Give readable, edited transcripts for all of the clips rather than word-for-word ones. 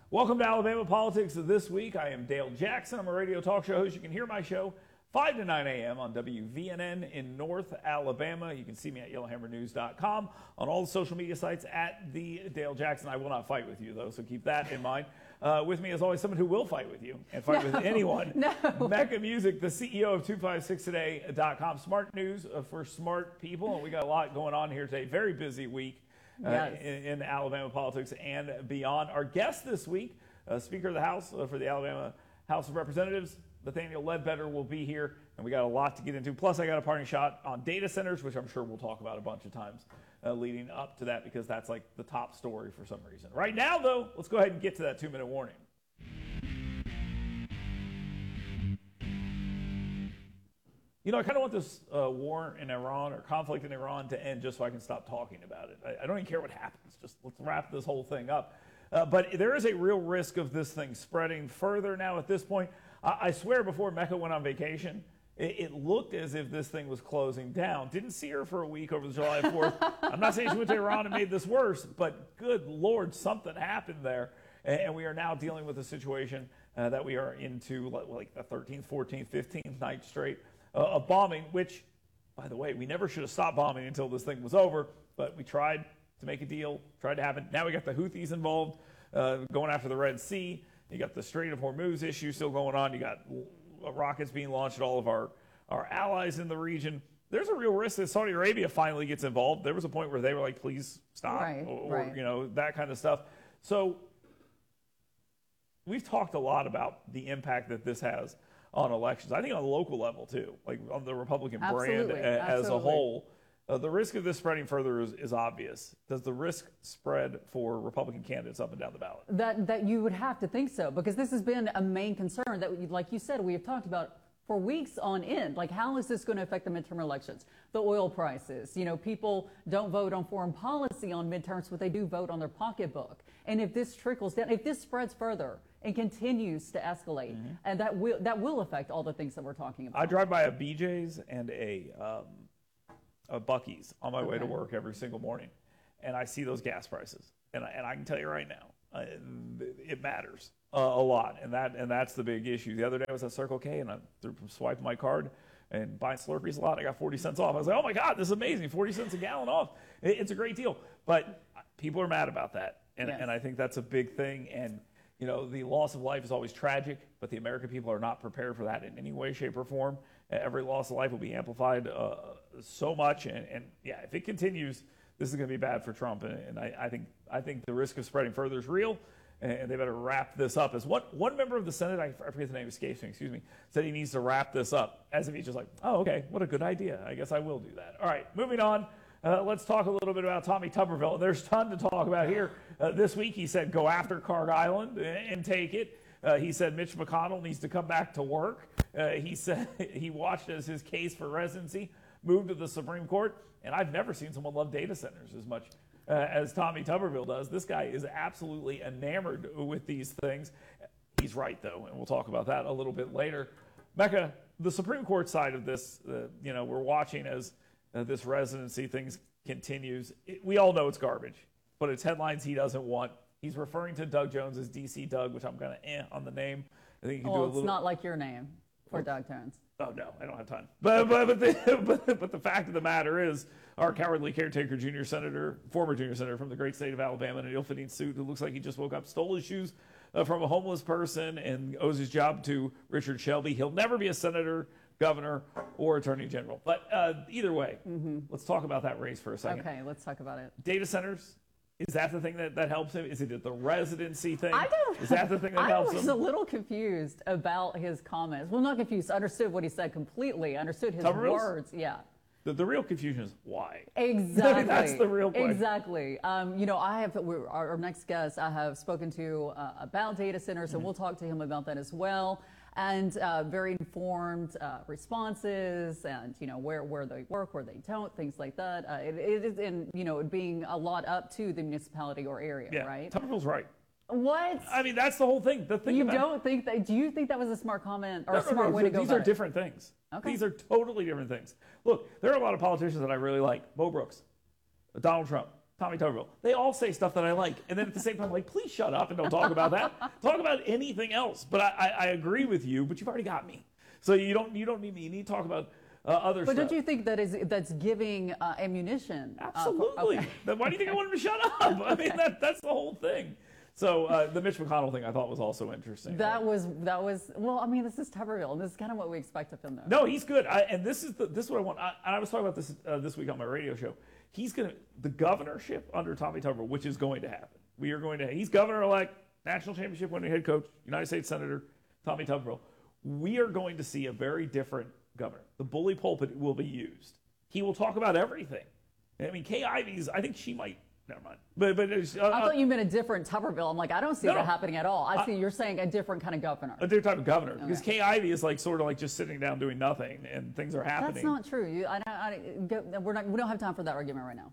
Welcome to Alabama Politics this week. I am Dale Jackson. I'm a radio talk show host. You can hear my show 5 to 9 a.m. on WVNN in North Alabama. You can see me at YellowHammerNews.com, on all the social media sites at the Dale Jackson. I will not fight with you, though, so keep that in mind. With me, as always, someone who will fight with you and fight with anyone. Mecca Music, the CEO of 256today.com. Smart news for smart people, and we got a lot going on here today. Very busy week. In Alabama politics and beyond. Our guest this week, Speaker of the House for the Alabama House of Representatives, Nathaniel Ledbetter, will be here, and we got a lot to get into. Plus, I got a parting shot on data centers, which I'm sure we'll talk about a bunch of times leading up to that, because that's like the top story for some reason. Right now, though, let's go ahead and get to that 2-minute warning. You know, I kind of want this war in Iran or conflict in Iran to end just so I can stop talking about it. I don't even care what happens. Just let's wrap this whole thing up. But there is a real risk of this thing spreading further now at this point. I swear before Mecca went on vacation, it looked as if this thing was closing down. Didn't see her for a week over the July 4th. I'm not saying she went to Iran and made this worse, but good Lord, something happened there. And we are now dealing with a situation that we are into like the 13th, 14th, 15th night straight of bombing, which, by the way, we never should have stopped bombing until this thing was over, but we tried to make a deal, tried to happen. Now we got the Houthis involved, going after the Red Sea. You got the Strait of Hormuz issue still going on. You got rockets being launched at all of our allies in the region. There's a real risk that Saudi Arabia finally gets involved. There was a point where they were like, please stop, or you know, that kind of stuff. So we've talked a lot about the impact that this has on elections. I think on the local level, too, like on the Republican brand as a whole. The risk of this spreading further is obvious. Does the risk spread for Republican candidates up and down the ballot? That you would have to think so, because this has been a main concern that, like you said, we have talked about for weeks on end. Like, how is this going to affect the midterm elections? The oil prices. You know, people don't vote on foreign policy on midterms, but they do vote on their pocketbook. And if this trickles down, if this spreads further and continues to escalate, and that will affect all the things that we're talking about. I drive by a BJ's and a Buc-ee's on my way to work every single morning, and I see those gas prices, and I can tell you right now, it matters a lot, and that's the big issue. The other day I was at Circle K, and I swiped my card and buying Slurpees a lot. I got 40 cents off. I was like, oh my God, this is amazing! 40 cents a gallon off. It's a great deal, but people are mad about that, and I think that's a big thing. And you know, the loss of life is always tragic, but the American people are not prepared for that in any way, shape, or form. Every loss of life will be amplified so much, and yeah, if it continues, this is going to be bad for Trump. And I think the risk of spreading further is real, and they better wrap this up. As one member of the Senate, I forget the name, escapes me, excuse me, said he needs to wrap this up, as if he's just like, oh, okay, what a good idea. I guess I will do that. All right, moving on. Let's talk a little bit about Tommy Tuberville. There's a ton to talk about here. This week he said go after Carg Island and take it. He said Mitch McConnell needs to come back to work. He said he watched as his case for residency moved to the Supreme Court. And I've never seen someone love data centers as much as Tommy Tuberville does. This guy is absolutely enamored with these things. He's right, though, and we'll talk about that a little bit later. Mecca, the Supreme Court side of this, you know, we're watching as this residency thing continues. We all know it's garbage, but it's headlines he doesn't want. He's referring to Doug Jones as DC Doug, which I'm kind of on the name. I think you can do a little. It's not like your name for Doug Jones. Oh no, I don't have time. But the fact of the matter is, our cowardly caretaker former junior senator from the great state of Alabama in an ill-fitting suit, who looks like he just woke up, stole his shoes from a homeless person, and owes his job to Richard Shelby. He'll never be a senator, governor, or attorney general. But either way, let's talk about that race for a second. Okay, let's talk about it. Data centers. Is that the thing that helps him? Is it the residency thing? Is that the thing that I helps him? was a little confused about his comments. Well, not confused. I understood what he said completely. I understood his words. Yeah. The real confusion is why. Exactly. That's the real question. Exactly. You know, our next guest I have spoken to about data centers, and we'll talk to him about that as well. And very informed responses, and you know where they work, where they don't, things like that. It is, in you know, it being a lot up to the municipality or area, right? Tuberville's right. What? I mean, that's the whole thing. The thing you don't think that? Do you think that was a smart comment or a smart way to go? These are different things. Okay. These are totally different things. Look, there are a lot of politicians that I really like. Mo Brooks, Donald Trump, Tommy Tuberville. They all say stuff that I like. And then at the same time, I'm like, please shut up and don't talk about that. Talk about anything else. But I agree with you, but you've already got me. So you don't need me. You need to talk about other stuff. But don't you think that's giving ammunition? Absolutely. Okay. Then why do you think I want him to shut up? I mean, that's the whole thing. So the Mitch McConnell thing I thought was also interesting. That was well. I mean, this is Tuberville, and this is kind of what we expect of him, though. No, he's good. And this is what I want. I was talking about this this week on my radio show. The governorship under Tommy Tuberville, which is going to happen. He's governor-elect, national championship winning head coach, United States Senator Tommy Tuberville. We are going to see a very different governor. The bully pulpit will be used. He will talk about everything. I mean, Kay Ivey's, I think she might, never mind. But I thought you meant a different Tuberville. I'm like, I don't see that happening at all. I see you're saying a different kind of governor. A different type of governor. Okay. Because Kay Ivey is like sort of like just sitting down doing nothing and things are happening. That's not true. We don't have time for that argument right now.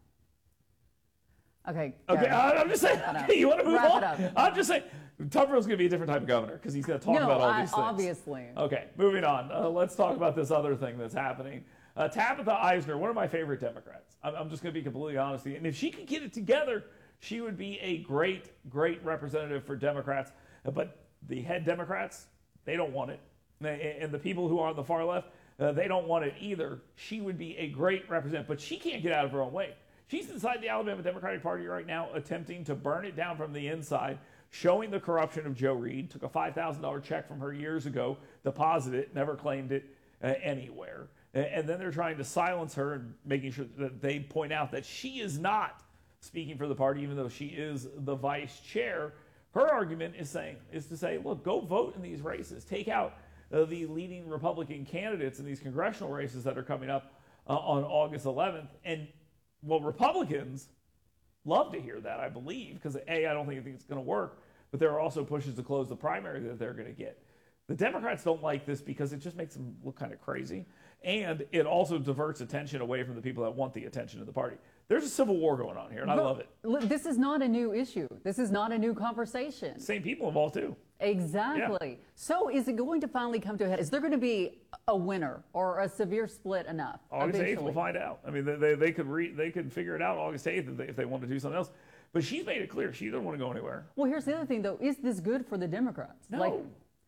Okay. Okay, I'm just saying, you want to move on? Up. I'm just saying, Tuberville's going to be a different type of governor because he's going to talk about all these things. Obviously. Okay, moving on. Let's talk about this other thing that's happening. Tabitha Eisner, one of my favorite Democrats. I'm just going to be completely honest with you. And if she could get it together, she would be a great, great representative for Democrats. But the head Democrats, they don't want it. And the people who are on the far left, they don't want it either. She would be a great representative, but she can't get out of her own way. She's inside the Alabama Democratic Party right now attempting to burn it down from the inside, showing the corruption of Joe Reed. Took a $5,000 check from her years ago, deposited it, never claimed it anywhere. And then they're trying to silence her and making sure that they point out that she is not speaking for the party, even though she is the vice chair. Her argument is to say, look, go vote in these races. Take out the leading Republican candidates in these congressional races that are coming up on August 11th. And well, Republicans love to hear that, I believe, because I don't think it's going to work, but there are also pushes to close the primary that they're going to get. The Democrats don't like this because it just makes them look kind of crazy, and it also diverts attention away from the people that want the attention of the party. There's a civil war going on here, and I love it. This is not a new issue. This is not a new conversation. Same people involved, too. Exactly. Yeah. So is it going to finally come to a head? Is there going to be a winner or a severe split enough? August 8th, we'll find out. I mean, they could figure it out August 8th if they want to do something else. But she's made it clear she doesn't want to go anywhere. Well, here's the other thing, though. Is this good for the Democrats? No.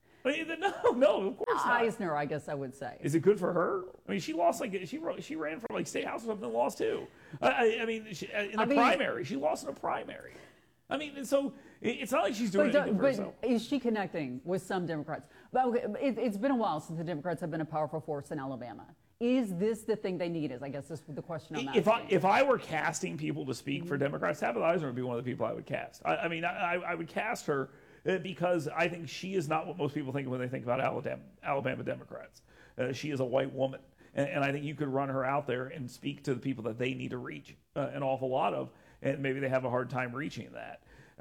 No, of course not. Eisner, I guess I would say. Is it good for her? I mean, she lost she ran for like state house or something and lost too. I mean, in the primary, she lost in a primary. I mean, so it's not like she's doing anything for herself. Is she connecting with some Democrats? But okay, it's been a while since the Democrats have been a powerful force in Alabama. Is this the thing they need? I guess this is the question I'm asking. If I were casting people to speak for Democrats, Tabitha Eisner would be one of the people I would cast. I mean, I would cast her because I think she is not what most people think when they think about Alabama Democrats. She is a white woman. And I think you could run her out there and speak to the people that they need to reach an awful lot of, and maybe they have a hard time reaching that.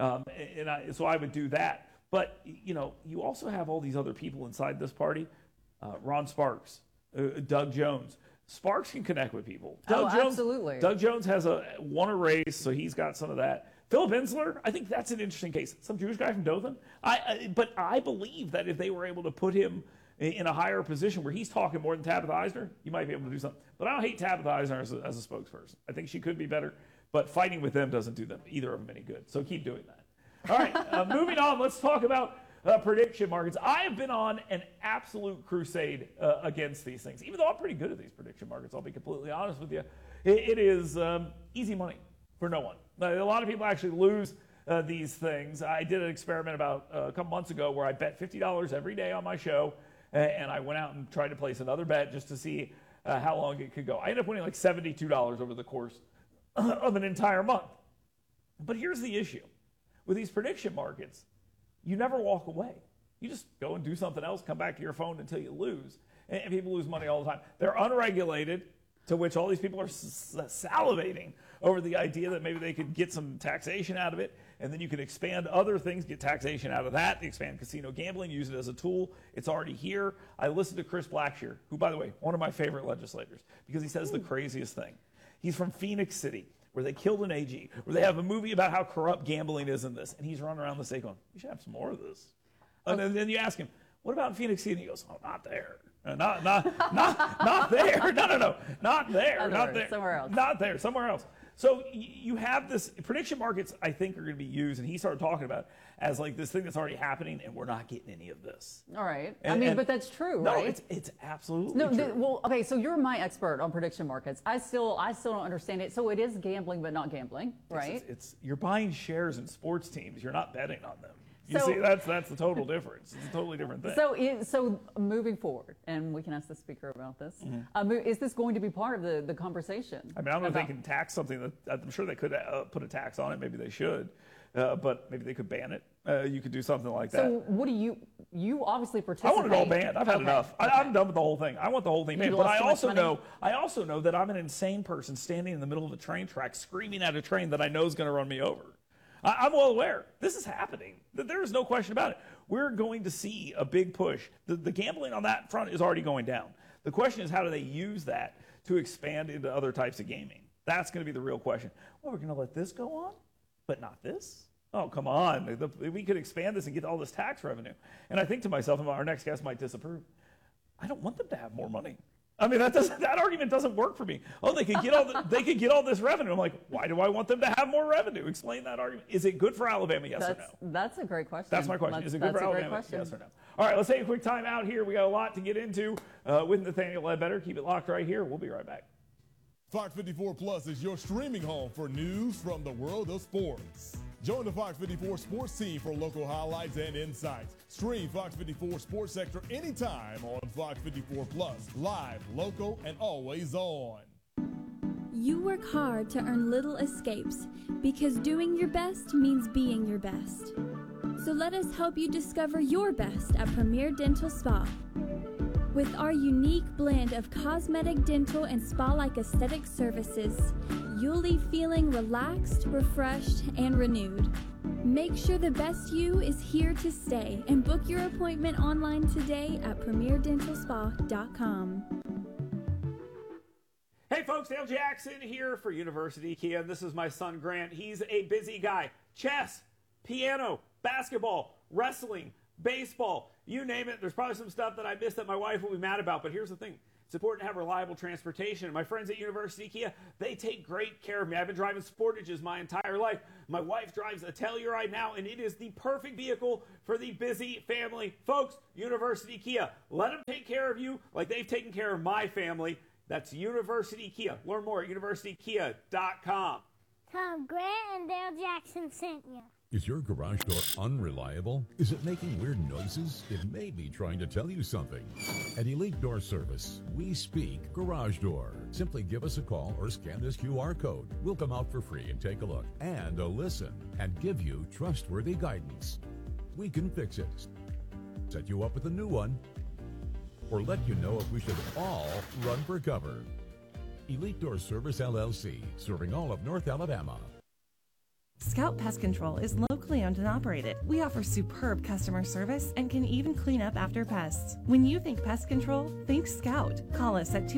So I would do that. But, you also have all these other people inside this party. Ron Sparks, Doug Jones. Sparks can connect with people. Absolutely. Doug Jones won a race, so he's got some of that. Philip Insler, I think that's an interesting case. Some Jewish guy from Dothan. But I believe that if they were able to put him in a higher position where he's talking more than Tabitha Eisner, you might be able to do something. But I don't hate Tabitha Eisner as a spokesperson. I think she could be better, but fighting with them doesn't do either of them any good. So keep doing that. All right, moving on. Let's talk about prediction markets. I have been on an absolute crusade against these things. Even though I'm pretty good at these prediction markets, I'll be completely honest with you. It is easy money for no one. A lot of people actually lose these things. I did an experiment about a couple months ago where I bet $50 every day on my show, and I went out and tried to place another bet just to see how long it could go. I ended up winning like $72 over the course of an entire month. But here's the issue. With these prediction markets, you never walk away. You just go and do something else, come back to your phone until you lose. And people lose money all the time. They're unregulated, to which all these people are salivating over the idea that maybe they could get some taxation out of it, and then you could expand other things, get taxation out of that, expand casino gambling, use it as a tool. It's already here. I listened to Chris Blackshear, who, by the way, one of my favorite legislators, because he says the craziest thing. He's from Phoenix City, where they killed an AG, where they have a movie about how corrupt gambling is in this, and he's running around the state going, we should have some more of this. And then you ask him, what about in Phoenix City? And he goes, oh, not there. Not there. No. Not there. Not there. Somewhere else. Not there. Somewhere else. So you have this prediction markets, I think, are going to be used, and he started talking about it as like this thing that's already happening, and we're not getting any of this. All right. And but that's true, no, right? it's absolutely No, true. well, okay, so you're my expert on prediction markets. I still don't understand it. So it is gambling, but not gambling, right? It's you're buying shares in sports teams. You're not betting on them. You So- see, that's the total difference. It's a totally different thing. So moving forward, and we can ask the speaker about this, is this going to be part of the conversation? I mean, I don't know if they can tax something that I'm sure they could put a tax on it. Maybe they should, but maybe they could ban it. You could do something like that. So what do you obviously participate? I want it all banned. I've had Okay. enough. I'm done with the whole thing. I want the whole thing banned. You But lost too much money? I also know that I'm an insane person standing in the middle of a train track screaming at a train that I know is going to run me over. I'm well aware. This is happening. There is no question about it. We're going to see a big push. The gambling on that front is already going down. The question is, how do they use that to expand into other types of gaming? That's going to be the real question. Well, we're going to let this go on, but not this? Oh, come on. We could expand this and get all this tax revenue. And I think to myself, and our next guest might disapprove, I don't want them to have more money. I mean, that argument doesn't work for me. Oh, they could get all this revenue. I'm like, why do I want them to have more revenue? Explain that argument. Is it good for Alabama? Yes or no? That's a great question. That's my question. Is it good for Alabama? Yes or no? All right, let's take a quick time out here. We got a lot to get into with Nathaniel Ledbetter. Keep it locked right here. We'll be right back. Fox 54 Plus is your streaming home for news from the world of sports. Join the Fox 54 sports team for local highlights and insights. Stream Fox 54 Sports Sector anytime on Fox 54 Plus, live, local, and always on. You work hard to earn little escapes because doing your best means being your best. So let us help you discover your best at Premier Dental Spa. With our unique blend of cosmetic, dental, and spa-like aesthetic services, you'll leave feeling relaxed, refreshed, and renewed. Make sure the best you is here to stay and book your appointment online today at premierdentalspa.com. Hey folks, Dale Jackson here for University Kia. This is my son Grant. He's a busy guy. Chess, piano, basketball, wrestling, baseball, you name it. There's probably some stuff that I missed that my wife will be mad about, but here's the thing. It's important to have reliable transportation. And my friends at University Kia, they take great care of me. I've been driving Sportages my entire life. My wife drives a Telluride now, and it is the perfect vehicle for the busy family. Folks, University Kia, let them take care of you like they've taken care of my family. That's University Kia. Learn more at universitykia.com. Tom Grant and Dale Jackson sent you. Is your garage door unreliable? Is it making weird noises? It may be trying to tell you something. At Elite Door Service, we speak garage door. Simply give us a call or scan this QR code. We'll come out for free and take a look and a listen and give you trustworthy guidance. We can fix it, set you up with a new one, or let you know if we should all run for cover. Elite Door Service LLC, serving all of North Alabama. Scout Pest Control is locally owned and operated. We offer superb customer service and can even clean up after pests. When you think pest control, think Scout. Call us at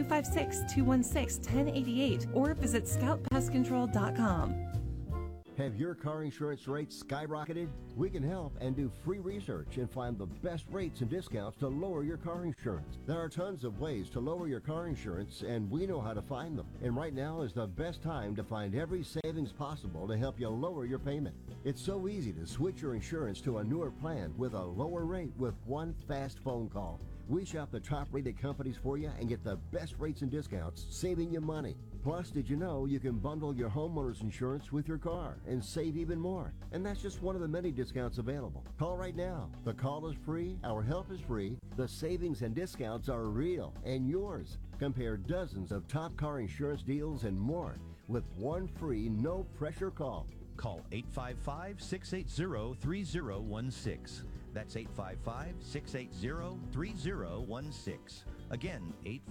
256-216-1088 or visit scoutpestcontrol.com. Have your car insurance rates skyrocketed? We can help and do free research and find the best rates and discounts to lower your car insurance. There are tons of ways to lower your car insurance, and we know how to find them. And right now is the best time to find every savings possible to help you lower your payment. It's so easy to switch your insurance to a newer plan with a lower rate with one fast phone call. We shop the top-rated companies for you and get the best rates and discounts, saving you money. Plus, did you know you can bundle your homeowner's insurance with your car and save even more? And that's just one of the many discounts available. Call right now. The call is free, our help is free, the savings and discounts are real and yours. Compare dozens of top car insurance deals and more with one free, no-pressure call. Call 855-680-3016. That's 855-680-3016. Again,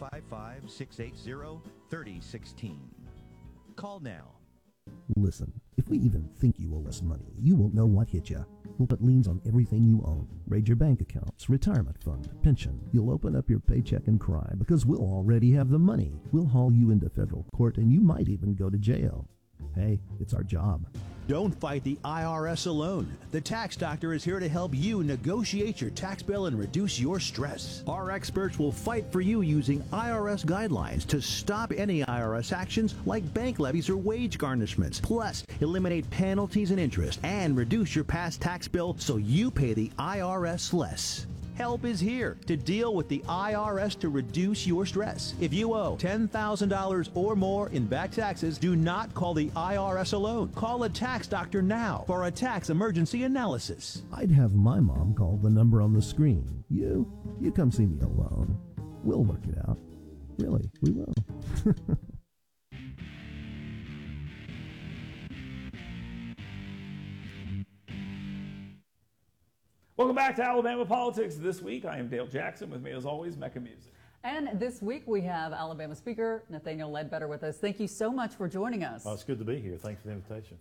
855-680-3016. Call now. Listen, if we even think you owe us money, you won't know what hit you. We'll put liens on everything you own. Raid your bank accounts, retirement fund, pension. You'll open up your paycheck and cry because we'll already have the money. We'll haul you into federal court and you might even go to jail. Hey, it's our job. Don't fight the IRS alone. The Tax Doctor is here to help you negotiate your tax bill and reduce your stress. Our experts will fight for you using IRS guidelines to stop any IRS actions like bank levies or wage garnishments. Plus, eliminate penalties and interest and reduce your past tax bill so you pay the IRS less. Help is here to deal with the IRS to reduce your stress. If you owe $10,000 or more in back taxes, do not call the IRS alone. Call a tax doctor now for a tax emergency analysis. I'd have my mom call the number on the screen. You come see me alone. We'll work it out. Really, we will. Welcome back to Alabama Politics. This week, I am Dale Jackson. With me, as always, Mecca Music. And this week, we have Alabama Speaker Nathaniel Ledbetter with us. Thank you so much for joining us. Well, it's good to be here. Thanks for the invitation.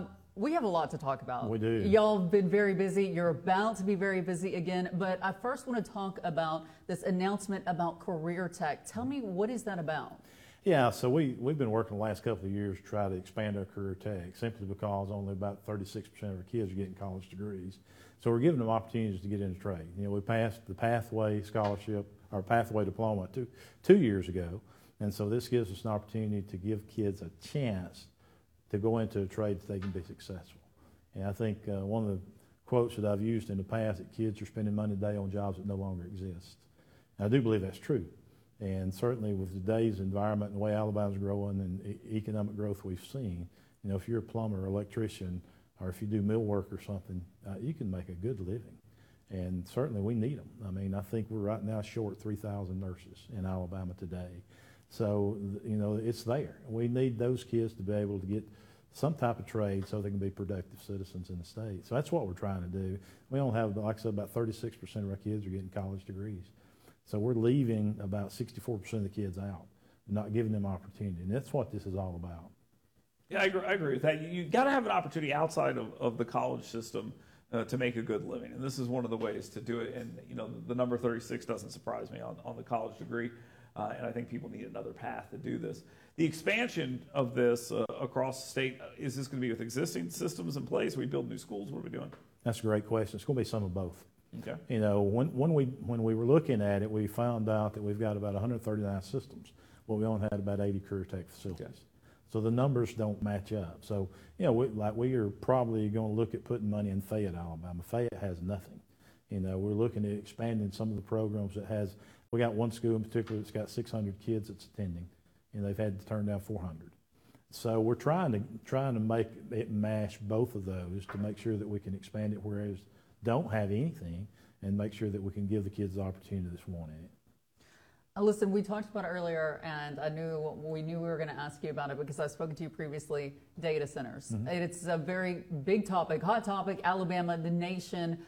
We have a lot to talk about. We do. Y'all have been very busy. You're about to be very busy again. But I first want to talk about this announcement about Career Tech. Tell me, what is that about? Yeah, so we've been working the last couple of years to try to expand our Career Tech, simply because only about 36% of our kids are getting college degrees. So we're giving them opportunities to get into trade. You know, we passed the Pathway Scholarship, or Pathway Diploma two years ago, and so this gives us an opportunity to give kids a chance to go into a trade that they can be successful. And I think one of the quotes that I've used in the past, that kids are spending money today on jobs that no longer exist. And I do believe that's true. And certainly with today's environment and the way Alabama's growing and economic growth we've seen, you know, if you're a plumber or electrician, or if you do mill work or something, you can make a good living. And certainly we need them. I mean, I think we're right now short 3,000 nurses in Alabama today. So, you know, it's there. We need those kids to be able to get some type of trade so they can be productive citizens in the state. So that's what we're trying to do. We only have, like I said, about 36% of our kids are getting college degrees. So we're leaving about 64% of the kids out, not giving them opportunity. And that's what this is all about. Yeah, I agree with that. You got to have an opportunity outside of the college system to make a good living, and this is one of the ways to do it. And you know, the number 36 doesn't surprise me on the college degree, and I think people need another path to do this. The expansion of this across the state, is this going to be with existing systems in place? We build new schools. What are we doing? That's a great question. It's going to be some of both. Okay. You know, when we were looking at it, we found out that we've got about 139 systems. Well, we only had about 80 Career Tech facilities. Okay. So the numbers don't match up. So, you know, we are probably going to look at putting money in Fayette, Alabama. Fayette has nothing. You know, we're looking at expanding some of the programs that has. We got one school in particular that's got 600 kids that's attending, and they've had to turn down 400. So we're trying to make it mash both of those to make sure that we can expand it whereas don't have anything, and make sure that we can give the kids the opportunity that's wanting it. Listen, we talked about it earlier, and we knew we were going to ask you about it because I've spoken to you previously, data centers. Mm-hmm. It's a very big topic, hot topic, Alabama, the nation.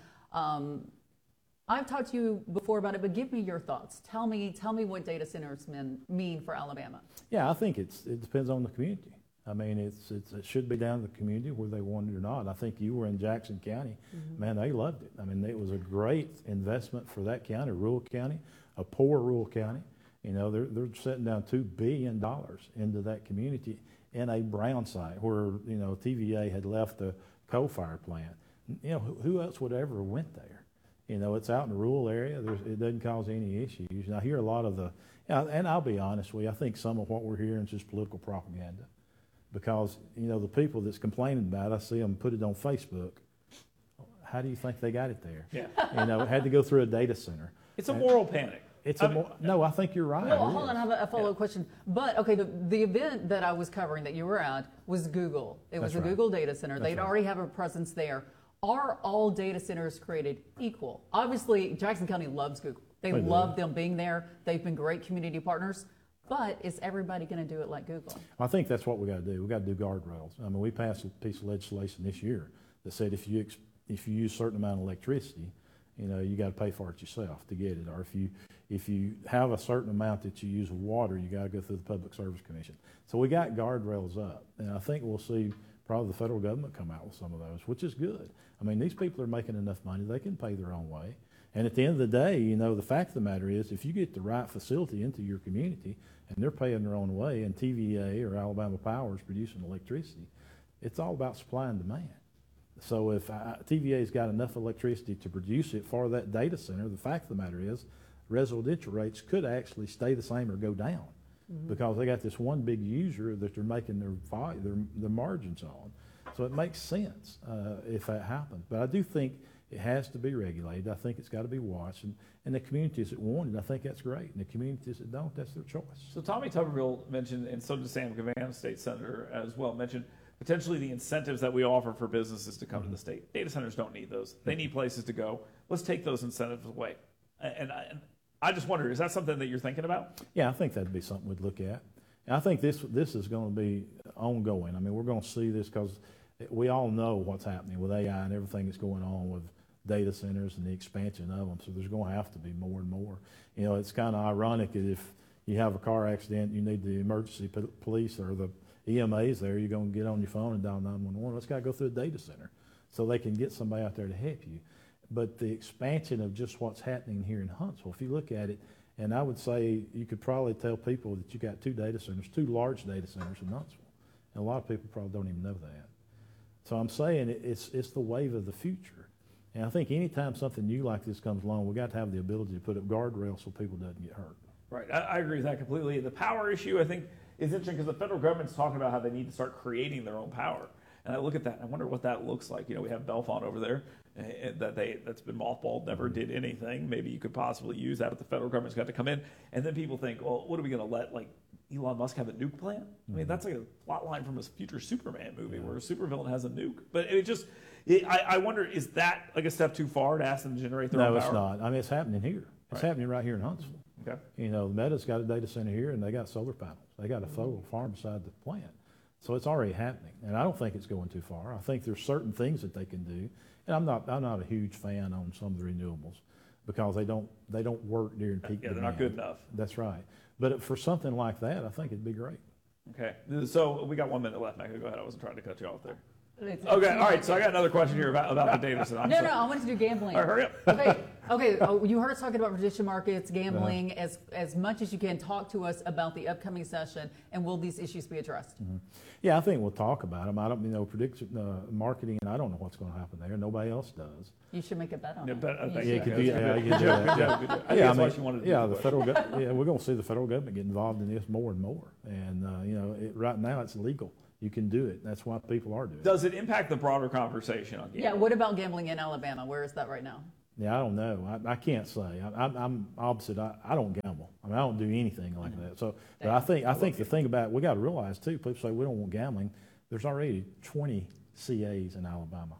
I've talked to you before about it, but give me your thoughts. Tell me what data centers mean for Alabama. Yeah, I think it depends on the community. I mean, it should be down to the community whether they want it or not. I think you were in Jackson County. Mm-hmm. Man, they loved it. I mean, it was a great investment for that county, rural county, a poor rural county. You know, they're setting down $2 billion into that community in a brown site where, you know, TVA had left the coal-fired plant. You know, who else would ever went there? You know, it's out in a rural area. It doesn't cause any issues. And I hear a lot of and I'll be honest with you, I think some of what we're hearing is just political propaganda. Because, you know, the people that's complaining about it, I see them put it on Facebook. How do you think they got it there? Yeah. You know, it had to go through a data center. It's a moral panic. No, I think you're right. Well, hold on, I have a follow-up question. But, okay, the event that I was covering that you were at was Google. It was a Google data center. They'd already have a presence there. Are all data centers created equal? Obviously, Jackson County loves Google. They love them being there. They've been great community partners. But is everybody going to do it like Google? I think that's what we got to do. We got to do guardrails. I mean, we passed a piece of legislation this year that said if you use a certain amount of electricity, you know, you got to pay for it yourself to get it. Or if you have a certain amount that you use of water, you got to go through the Public Service Commission. So we got guardrails up, and I think we'll see probably the federal government come out with some of those, which is good. I mean, these people are making enough money; they can pay their own way. And at the end of the day, you know, the fact of the matter is, if you get the right facility into your community and they're paying their own way, and TVA or Alabama Power is producing electricity, It's all about supply and demand. So if TVA's got enough electricity to produce it for that data center, the fact of the matter is residential rates could actually stay the same or go down because they got this one big user that they're making their margins on. So it makes sense if that happens. But I do think it has to be regulated. I think it's got to be watched. And the communities that want it, I think that's great. And the communities that don't, that's their choice. So Tommy Tuberville mentioned, and so did Sam Cavan, state senator as well, mentioned potentially the incentives that we offer for businesses to come to the state. Data centers don't need those. They need places to go. Let's take those incentives away. And I just wonder, is that something that you're thinking about? Yeah, I think that'd be something we'd look at. And I think this is going to be ongoing. I mean, we're going to see this because we all know what's happening with AI and everything that's going on with data centers and the expansion of them. So there's going to have to be more and more. You know, it's kind of ironic that if you have a car accident, you need the emergency police or the EMAs there, you're going to get on your phone and dial 911. It's got to go through a data center so they can get somebody out there to help you. But the expansion of just what's happening here in Huntsville, if you look at it, and I would say you could probably tell people that you got two large data centers in Huntsville. And a lot of people probably don't even know that. So I'm saying it's the wave of the future. And I think anytime something new like this comes along, we've got to have the ability to put up guardrails so people don't get hurt. Right. I agree with that completely. The power issue, I think, is interesting because the federal government's talking about how they need to start creating their own power. And I look at that and I wonder what that looks like. You know, we have Bellefonte over there that's been mothballed, never did anything. Maybe you could possibly use that, but the federal government's got to come in. And then people think, well, what are we going to let, like, Elon Musk have a nuke plant? I mean, that's like a plot line from a future Superman movie where a supervillain has a nuke. But I wonder, is that like a step too far to ask them to generate their own power? No, it's not. I mean, it's happening here. It's happening right here in Huntsville. Okay. You know, Meta's got a data center here, and they got solar panels. They got a solar farm beside the plant. So it's already happening, and I don't think it's going too far. I think there's certain things that they can do, and I'm not a huge fan on some of the renewables because they don't work during peak demand. They're not good enough. That's right. But for something like that, I think it'd be great. Okay. So we got 1 minute left, Mecca. Go ahead. I wasn't trying to cut you off there. Okay, all right, so I got another question here about the data center. No, I wanted to do gambling. All right, hurry up. Okay. You heard us talking about prediction markets, gambling. As much as you can, talk to us about the upcoming session, and will these issues be addressed? Mm-hmm. Yeah, I think we'll talk about them. I don't, prediction marketing, and I don't know what's going to happen there. Nobody else does. You should make a bet on it. You could do that. The federal government. We're going to see the federal government get involved in this more and more. And right now it's legal. You can do it. That's why people are doing it. Does it impact the broader conversation on gambling? Yeah, what about gambling in Alabama? Where is that right now? Yeah, I don't know. I can't say. I'm opposite. I don't gamble. I mean, I don't do anything like that. So, but I think the thing about it, we got to realize too. People say we don't want gambling. There's already 20 CAs in Alabama.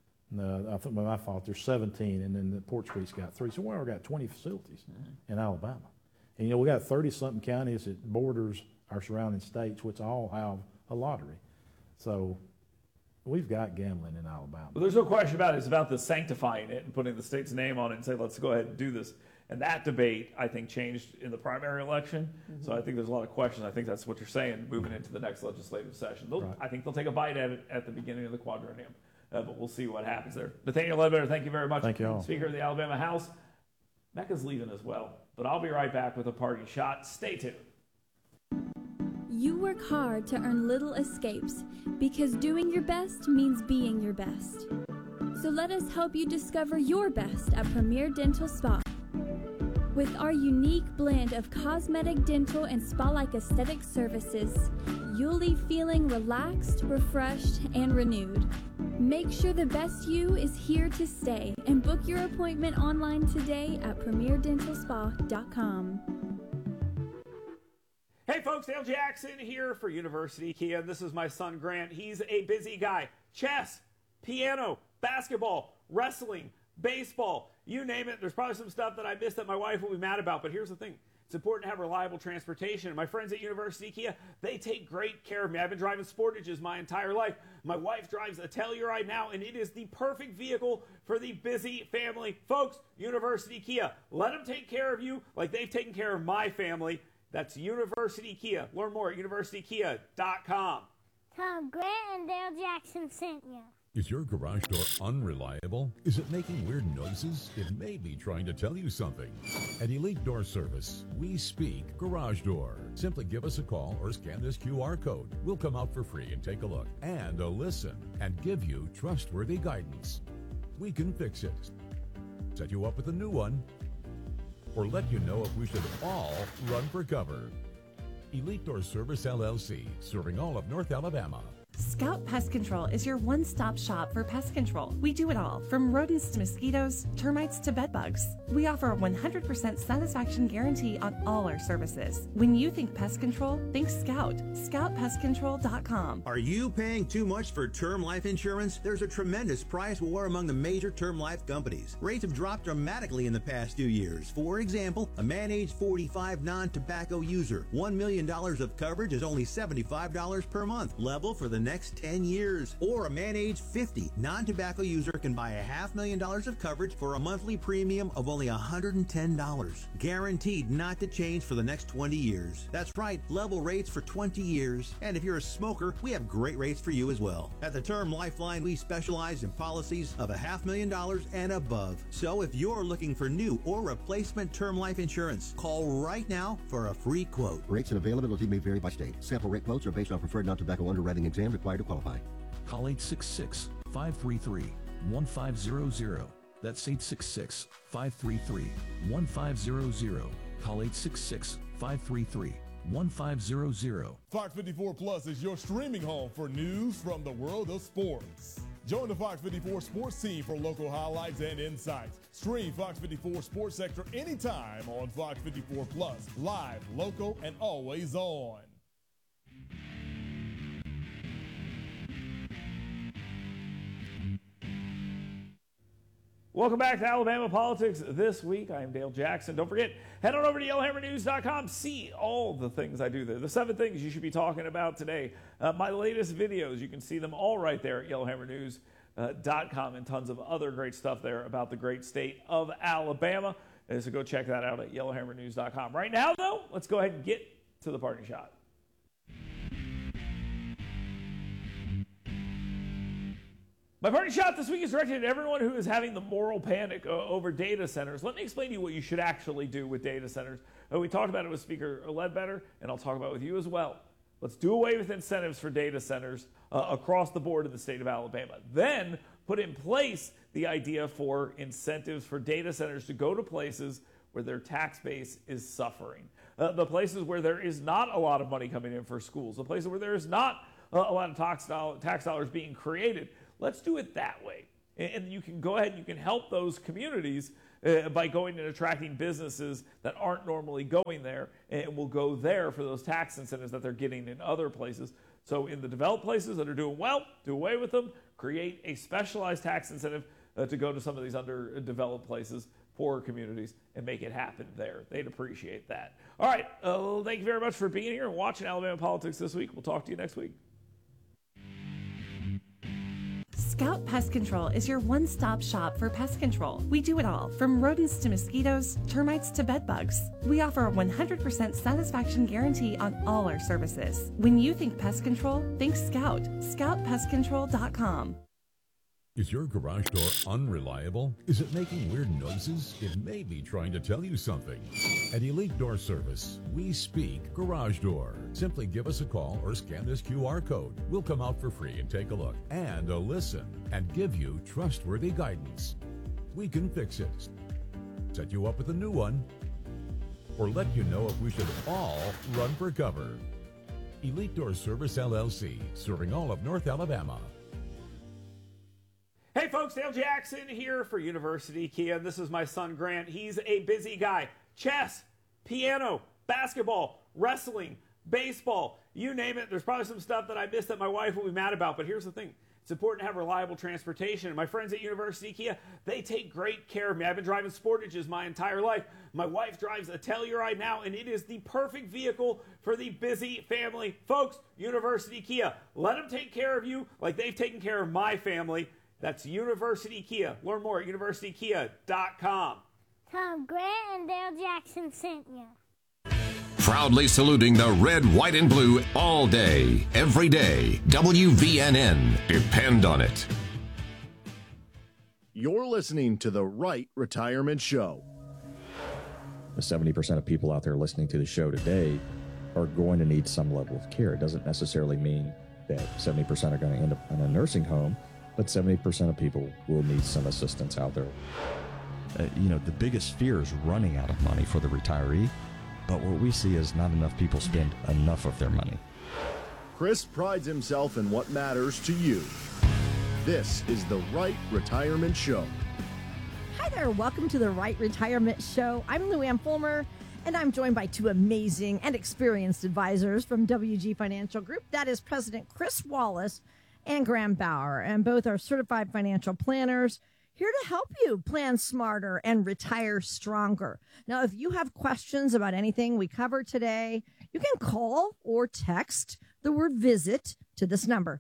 I think by my fault, there's 17, and then the Port Street's got 3. So we already got 20 facilities in Alabama. And we got 30-something counties that borders our surrounding states, which all have a lottery. So we've got gambling in Alabama. Well, there's no question about it. It's about the sanctifying it and putting the state's name on it and say, let's go ahead and do this. And that debate, I think, changed in the primary election. Mm-hmm. So I think there's a lot of questions. I think that's what you're saying moving into the next legislative session. I think they'll take a bite at it at the beginning of the quadrennium. But we'll see what happens there. Nathaniel Ledbetter, thank you very much. Thank you all. Speaker of the Alabama House. Mecca's leaving as well. But I'll be right back with a parting shot. Stay tuned. You work hard to earn little escapes because doing your best means being your best. So let us help you discover your best at Premier Dental Spa. With our unique blend of cosmetic, dental, and spa-like aesthetic services, you'll leave feeling relaxed, refreshed, and renewed. Make sure the best you is here to stay and book your appointment online today at premierdentalspa.com. Hey folks, Dale Jackson here for University Kia. This is my son Grant. He's a busy guy. Chess, piano, basketball, wrestling, baseball, you name it. There's probably some stuff that I missed that my wife will be mad about, but here's the thing. It's important to have reliable transportation. My friends at University Kia, they take great care of me. I've been driving Sportages my entire life. My wife drives a Telluride now, and it is the perfect vehicle for the busy family. Folks, University Kia, let them take care of you like they've taken care of my family. That's University Kia. Learn more at universitykia.com. Tom Grant and Dale Jackson sent you. Is your garage door unreliable? Is it making weird noises? It may be trying to tell you something. At Elite Door Service, we speak garage door. Simply give us a call or scan this QR code. We'll come out for free and take a look and a listen and give you trustworthy guidance. We can fix it, set you up with a new one, or let you know if we should all run for cover. Elite Door Service LLC, serving all of North Alabama. Scout Pest Control is your one-stop shop for pest control. We do it all, from rodents to mosquitoes, termites to bedbugs. We offer a 100% satisfaction guarantee on all our services. When you think pest control, think Scout. ScoutPestControl.com. Are you paying too much for term life insurance? There's a tremendous price war among the major term life companies. Rates have dropped dramatically in the past 2 years. For example, a man age 45 non-tobacco user, $1 million of coverage is only $75 per month. Level for the next 10 years. Or a man age 50 non-tobacco user can buy $500,000 of coverage for a monthly premium of only $110. Guaranteed not to change for the next 20 years. That's right, level rates for 20 years. And if you're a smoker, we have great rates for you as well. At the Term Lifeline, we specialize in policies of $500,000 and above. So if you're looking for new or replacement term life insurance, call right now for a free quote. Rates and availability may vary by state. Sample rate quotes are based on preferred non-tobacco underwriting exam required to qualify. Call 866-533-1500. That's 866-533-1500. Call 866-533-1500. Fox 54 Plus is your streaming home for news from the world of sports. Join the Fox 54 sports team for local highlights and insights. Stream Fox 54 Sports Sector anytime on Fox 54 Plus. Live, local, and always on. Welcome back to Alabama Politics This Week. I am Dale Jackson. Don't forget, head on over to YellowHammerNews.com. See all the things I do there. The 7 things you should be talking about today. My latest videos, you can see them all right there at YellowHammerNews.com, and tons of other great stuff there about the great state of Alabama. So go check that out at YellowHammerNews.com. Right now, though, let's go ahead and get to the parting shot. My parting shot this week is directed at everyone who is having the moral panic over data centers. Let me explain to you what you should actually do with data centers. We talked about it with Speaker Ledbetter, and I'll talk about it with you as well. Let's do away with incentives for data centers across the board in the state of Alabama. Then put in place the idea for incentives for data centers to go to places where their tax base is suffering. The places where there is not a lot of money coming in for schools, the places where there is not a lot of tax dollars being created. Let's do it that way. And you can go ahead and you can help those communities by going and attracting businesses that aren't normally going there and will go there for those tax incentives that they're getting in other places. So in the developed places that are doing well, do away with them, create a specialized tax incentive to go to some of these underdeveloped places, poorer communities, and make it happen there. They'd appreciate that. All right, thank you very much for being here and watching Alabama Politics This Week. We'll talk to you next week. Scout Pest Control is your one-stop shop for pest control. We do it all, from rodents to mosquitoes, termites to bedbugs. We offer a 100% satisfaction guarantee on all our services. When you think pest control, think Scout. ScoutPestControl.com. Is your garage door unreliable? Is it making weird noises? It may be trying to tell you something. At Elite Door Service, we speak garage door. Simply give us a call or scan this QR code. We'll come out for free and take a look and a listen and give you trustworthy guidance. We can fix it, set you up with a new one, or let you know if we should all run for cover. Elite Door Service LLC, serving all of North Alabama. Hey folks, Dale Jackson here for University Kia. This is my son Grant. He's a busy guy. Chess, piano, basketball, wrestling, baseball, you name it. There's probably some stuff that I missed that my wife will be mad about, but here's the thing. It's important to have reliable transportation. And my friends at University Kia, they take great care of me. I've been driving Sportages my entire life. My wife drives a Telluride now, and it is the perfect vehicle for the busy family. Folks, University Kia, let them take care of you like they've taken care of my family. That's University Kia. Learn more at universitykia.com. Tom Grant and Dale Jackson sent you. Proudly saluting the red, white, and blue all day, every day. WVNN. Depend on it. You're listening to The Right Retirement Show. The 70% of people out there listening to the show today are going to need some level of care. It doesn't necessarily mean that 70% are going to end up in a nursing home, but 70% of people will need some assistance out there. The biggest fear is running out of money for the retiree, but what we see is not enough people spend enough of their money. Chris prides himself in what matters to you. This is The Right Retirement Show. Hi there. Welcome to The Right Retirement Show. I'm Luann Fulmer, and I'm joined by two amazing and experienced advisors from WG Financial Group. That is President Chris Wallace and Graham Bauer, and both are certified financial planners here to help you plan smarter and retire stronger. Now, if you have questions about anything we covered today, you can call or text the word VISIT to this number,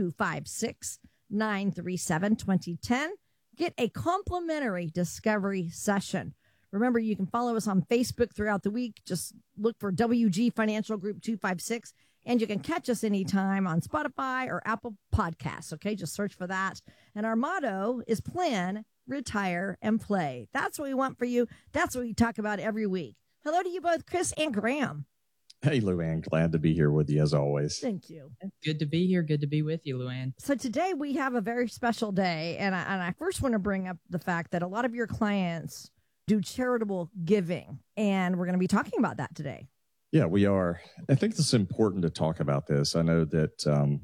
256-937-2010. Get a complimentary discovery session. Remember, you can follow us on Facebook throughout the week. Just look for WG Financial Group 256, and you can catch us anytime on Spotify or Apple Podcasts. Okay, just search for that. And our motto is plan, retire, and play. That's what we want for you. That's what we talk about every week. Hello to you both, Chris and Graham. Hey, Luann, glad to be here with you as always. Thank you. Good to be here. Good to be with you, Luann. So today we have a very special day, and I first want to bring up the fact that a lot of your clients do charitable giving, and we're going to be talking about that today. Yeah, we are. I think it's important to talk about this. I know that,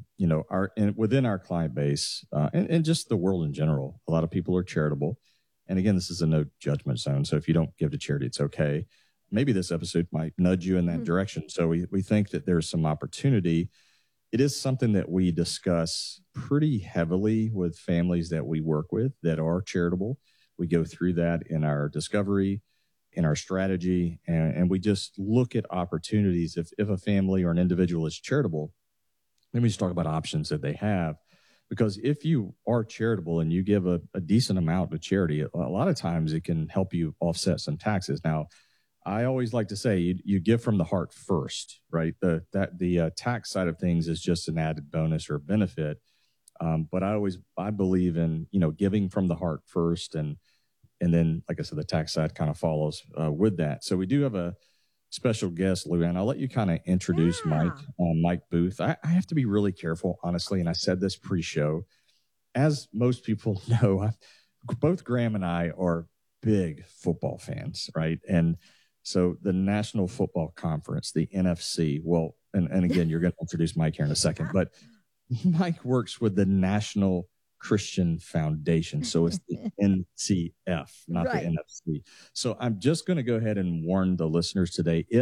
within our client base and just the world in general, a lot of people are charitable. And again, this is a no judgment zone. So if you don't give to charity, it's okay. Maybe this episode might nudge you in that direction. So we think that there's some opportunity. It is something that we discuss pretty heavily with families that we work with that are charitable. We go through that in our discovery, in our strategy, and we just look at opportunities. If a family or an individual is charitable, then we just talk about options that they have. Because if you are charitable and you give a decent amount to charity, a lot of times it can help you offset some taxes. Now, I always like to say you give from the heart first, right? The tax side of things is just an added bonus or benefit. But I believe in, giving from the heart first. And then, like I said, the tax side kind of follows with that. So we do have a special guest, Luann. I'll let you kind of introduce Mike Booth. I have to be really careful, honestly. And I said this pre-show. As most people know, both Graham and I are big football fans, right? And so the National Football Conference, the NFC, well, and again, you're going to introduce Mike here in a second, but Mike works with the National Christian Foundation. So it's the NCF, not the NFC. So I'm just going to go ahead and warn the listeners today.